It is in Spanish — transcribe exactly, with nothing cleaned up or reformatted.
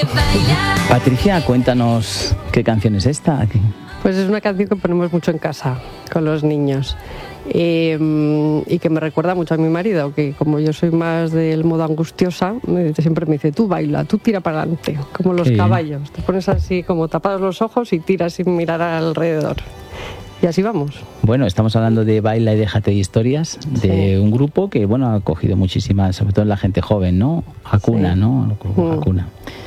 Patricia, cuéntanos qué canción es esta. Pues es una canción que ponemos mucho en casa con los niños. Eh, y que me recuerda mucho a mi marido, que como yo soy más del modo angustiosa, me, siempre me dice, tú baila, tú tira para adelante, como los sí. caballos, te pones así como tapados los ojos y tiras sin mirar alrededor. Y así vamos. Bueno, estamos hablando de Baila y Déjate de Historias, de sí. un grupo que bueno ha cogido muchísimas, sobre todo en la gente joven, ¿no? Hakuna, sí. ¿no? Hakuna. Mm.